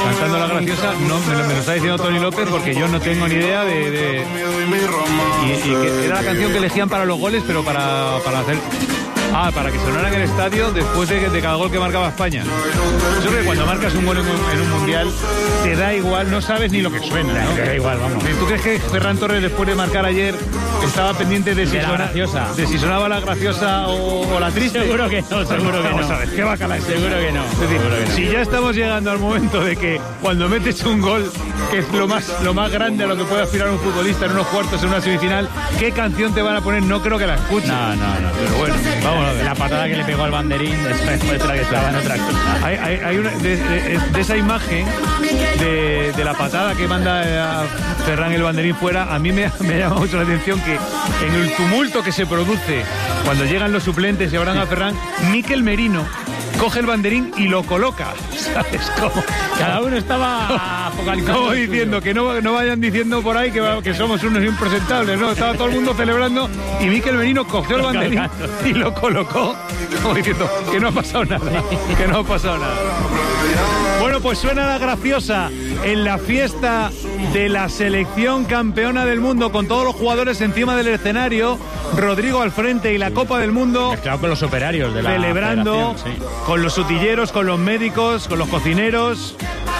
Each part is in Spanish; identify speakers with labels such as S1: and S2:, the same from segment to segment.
S1: cantando la graciosa, no me lo está diciendo Tony López porque yo no tengo ni idea de... Y que era la canción que elegían para los goles, pero para hacer... para que sonara en el estadio después de cada gol que marcaba España. Yo creo que cuando marcas un gol en un mundial, te da igual, no sabes ni lo que suena, ¿no?
S2: Te da igual, vamos.
S1: ¿Tú crees que Ferran Torres, después de marcar ayer, estaba pendiente de si sonaba la graciosa o la triste?
S2: Seguro que no, seguro que no.
S1: Vamos a ver, ¿qué bacala es?
S2: Seguro que no.
S1: Es decir,
S2: seguro que no.
S1: Si ya estamos llegando al momento de que cuando metes un gol, que es lo más grande a lo que puede aspirar un futbolista en unos cuartos, en una semifinal, ¿qué canción te van a poner? No creo que la escuches.
S2: No.
S1: Pero bueno, vamos a ver.
S2: La patada que le pegó al banderín demuestra que estaba en otra cosa.
S1: Hay una de esa imagen de la patada que manda a Ferran el banderín fuera. A mí me llama mucho la atención que en el tumulto que se produce cuando llegan los suplentes y abran a Ferran, Mikel Merino coge el banderín y lo coloca, ¿sabes cómo?
S2: Cada uno estaba focalizado.
S1: Como diciendo que no vayan diciendo por ahí que somos unos impresentables, ¿no? Estaba todo el mundo celebrando y Mikel Merino cogió el banderín y lo colocó, como diciendo que no ha pasado nada, que no ha pasado nada. Bueno, pues suena la graciosa en la fiesta de la selección campeona del mundo, con todos los jugadores encima del escenario, Rodrigo al frente y la Copa del Mundo.
S2: Mezclado con los operarios de la
S1: celebrando,
S2: sí.
S1: Con los utilleros, con los médicos, con los cocineros.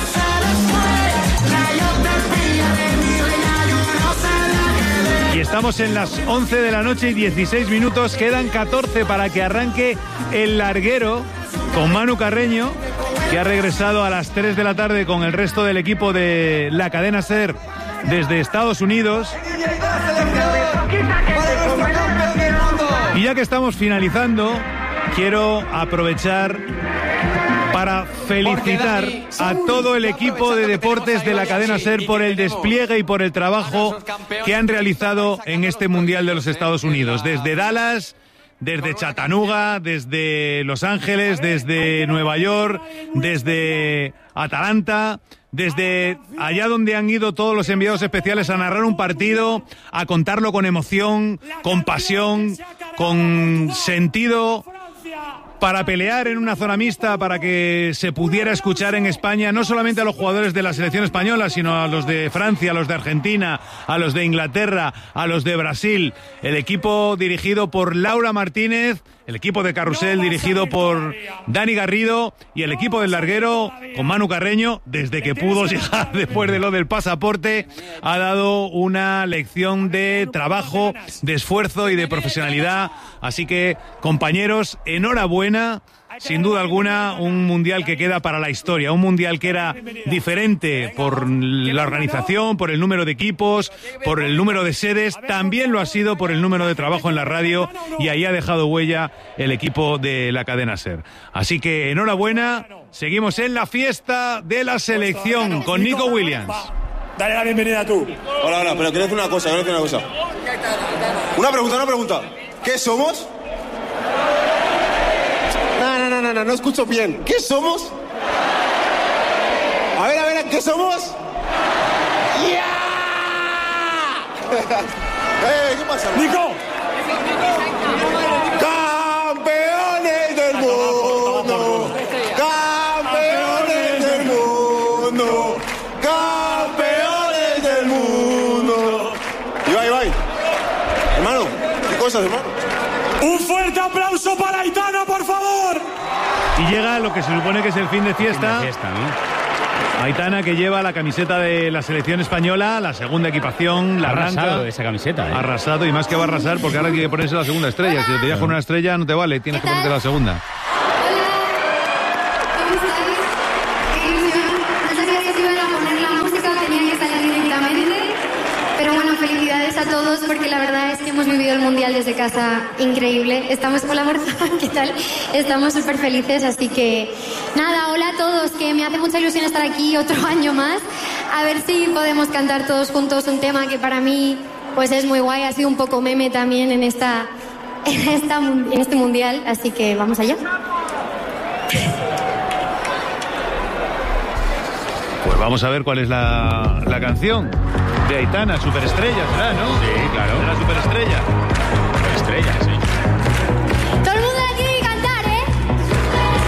S1: Y estamos en las 11 de la noche y 16 minutos. Quedan 14 para que arranque el larguero con Manu Carreño, que ha regresado a las 3 de la tarde con el resto del equipo de la cadena SER desde Estados Unidos. Y ya que estamos finalizando, quiero aprovechar para felicitar a todo el equipo de deportes de la cadena SER por el despliegue y por el trabajo que han realizado en este Mundial de los Estados Unidos. Desde Dallas, desde Chattanooga, desde Los Ángeles, desde Nueva York, desde Atlanta, desde allá donde han ido todos los enviados especiales a narrar un partido, a contarlo con emoción, con pasión, con sentido, para pelear en una zona mixta, para que se pudiera escuchar en España no solamente a los jugadores de la selección española, sino a los de Francia, a los de Argentina, a los de Inglaterra, a los de Brasil. El equipo dirigido por Laura Martínez, el equipo de Carrusel dirigido por Dani Garrido y el equipo del larguero con Manu Carreño, desde que pudo llegar después de lo del pasaporte, ha dado una lección de trabajo, de esfuerzo y de profesionalidad. Así que, compañeros, enhorabuena. Sin duda alguna, un mundial que queda para la historia, un mundial que era diferente por la organización, por el número de equipos, por el número de sedes, también lo ha sido por el número de trabajo en la radio, y ahí ha dejado huella el equipo de la cadena SER. Así que enhorabuena, seguimos en la fiesta de la selección con Nico Williams.
S3: Dale la bienvenida tú.
S4: Hola, pero quiero decir una cosa, Una pregunta. ¿Qué somos? No escucho bien. ¿Qué somos? A ver, ¿qué somos? ¡Ya! ¿Qué pasa?
S3: ¡Nico!
S4: ¡Campeones del mundo! ¡Campeones del mundo! ¡Campeones del mundo! Ibai. Hermano, ¿qué cosas, hermano?
S3: ¡Un fuerte aplauso para Aitana, por favor!
S1: Y llega lo que se supone que es el fin de fiesta,
S2: ¿no?
S1: Aitana, que lleva la camiseta de la selección española, la segunda equipación, la blanca.
S2: Ha arrasado esa camiseta, ¿eh?
S1: Ha arrasado, y más que va a arrasar, porque ahora hay que ponerse la segunda estrella. Si te dejas con una estrella no te vale, tienes que ponerte la segunda.
S5: Felicidades a todos, porque la verdad es que hemos vivido el Mundial desde casa increíble. Estamos con la Morza, ¿qué tal? Estamos súper felices, así que nada, hola a todos, que me hace mucha ilusión estar aquí otro año más. A ver si podemos cantar todos juntos un tema que para mí pues es muy guay, ha sido un poco meme también en este Mundial, así que vamos allá.
S1: Pues vamos a ver cuál es la canción de Aitana, Superestrella, ¿será, no?
S2: Sí, claro.
S1: ¿Será Superestrella?
S2: Superestrella, sí.